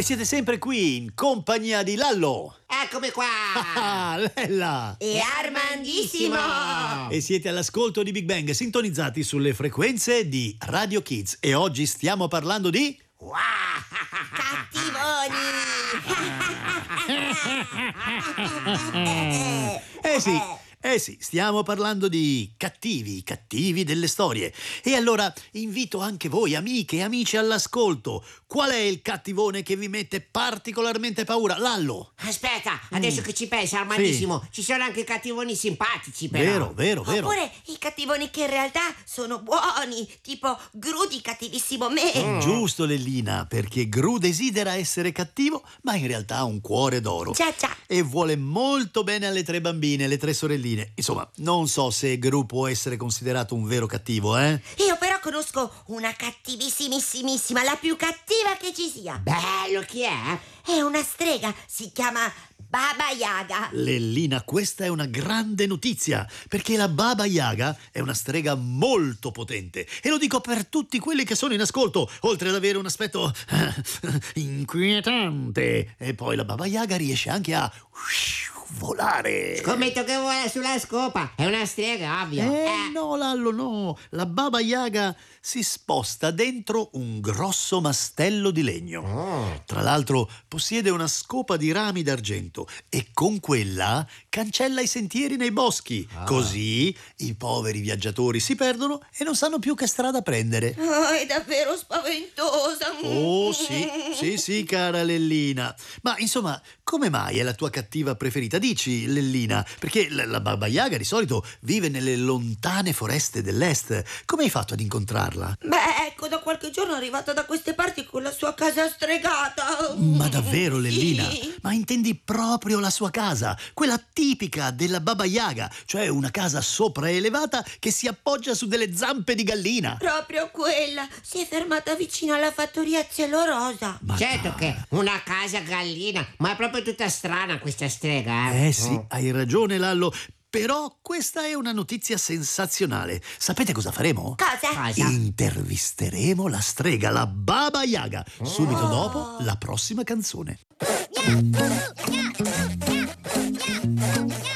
siete sempre qui in compagnia di Lallo. Eccomi qua! Lella! E Armandissimo! E siete all'ascolto di Big Bang, sintonizzati sulle frequenze di Radio Kids. E oggi stiamo parlando di... Cattivoni! Eh sì, stiamo parlando di cattivi delle storie. E allora invito anche voi, amiche e amici, all'ascolto. Qual è il cattivone che vi mette particolarmente paura? Lallo! Aspetta, adesso che ci pensa, Armandissimo, ci sono anche cattivoni simpatici, però. Vero. Oppure i cattivoni che in realtà sono buoni, tipo Gru di Cattivissimo Me. Giusto, Lellina, perché Gru desidera essere cattivo, ma in realtà ha un cuore d'oro. Già. E vuole molto bene alle 3 bambine, le 3 sorelline. Insomma, non so se Gru può essere considerato un vero cattivo, eh? Io però conosco una cattivissimissima, la più cattiva che ci sia. Bello, chi è? È una strega, si chiama Baba Yaga. Lellina, questa è una grande notizia, perché la Baba Yaga è una strega molto potente. E lo dico per tutti quelli che sono in ascolto, oltre ad avere un aspetto inquietante. E poi la Baba Yaga riesce anche a volare. Scommetto che vuole sulla scopa. È una strega, ovvio. No, Lallo, no. La Baba Yaga si sposta dentro un grosso mastello di legno. Tra l'altro possiede una scopa di rami d'argento e con quella cancella i sentieri nei boschi. Così i poveri viaggiatori si perdono e non sanno più che strada prendere. Oh, è davvero spaventosa. Oh sì, cara Lellina. Ma insomma, come mai è la tua cattiva preferita? Dici, Lellina, perché la Baba Yaga di solito vive nelle lontane foreste dell'est. Come hai fatto ad incontrarla? Beh, ecco, da qualche giorno è arrivata da queste parti con la sua casa stregata. Ma davvero, Lellina? Sì. Ma intendi proprio la sua casa, quella tipica della Baba Yaga, cioè una casa sopraelevata che si appoggia su delle zampe di gallina. Proprio quella. Si è fermata vicino alla fattoria Cielo Rosa. Ma Certo dai. che una casa gallina, ma è proprio tutta strana questa strega, Sì, hai ragione, Lallo. Però questa è una notizia sensazionale. Sapete cosa faremo? Cosa? Intervisteremo la strega, la Baba Yaga, subito dopo la prossima canzone. Yeah.